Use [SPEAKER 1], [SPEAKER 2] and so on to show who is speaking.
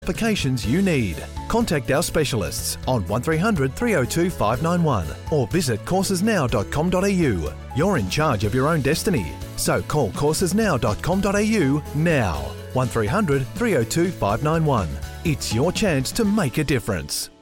[SPEAKER 1] applications you need. Contact our specialists on 1300 302 591 or visit coursesnow.com.au. You're in charge of your own destiny, so call coursesnow.com.au now. 1300 302 591. It's your chance to make a difference.